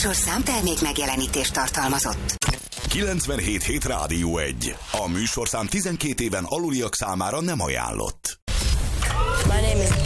műsorszám termék megjelenítést tartalmazott. 97.7 Rádió 1. A műsorszám 12 éven aluliak számára nem ajánlott. My name is